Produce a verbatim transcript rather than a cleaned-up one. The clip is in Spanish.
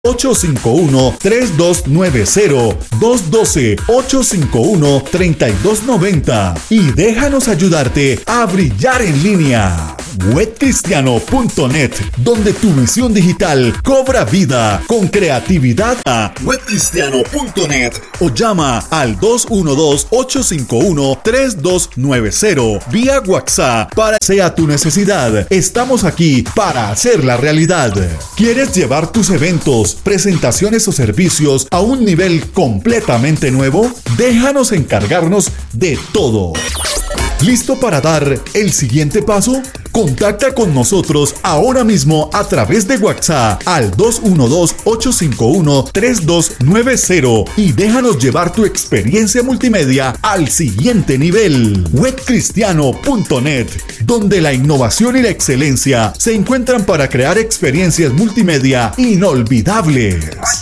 ocho cinco uno, tres dos nueve cero, dos uno dos, ocho cinco uno, tres dos nueve cero y déjanos ayudarte a brillar en línea. web cristiano punto net, donde tu visión digital cobra vida con creatividad. A web cristiano punto net o llama al dos uno dos, ocho cinco uno, tres dos nueve cero vía WhatsApp para que sea tu necesidad. Estamos aquí para hacerla realidad. ¿Quieres llevar tus eventos, presentaciones o servicios a un nivel completamente nuevo? Déjanos encargarnos de todo. ¿Listo para dar el siguiente paso? Contacta con nosotros ahora mismo a través de WhatsApp al dos uno dos, ocho cinco uno, tres dos nueve cero y déjanos llevar tu experiencia multimedia al siguiente nivel. web cristiano punto net, donde la innovación y la excelencia se encuentran para crear experiencias multimedia inolvidables.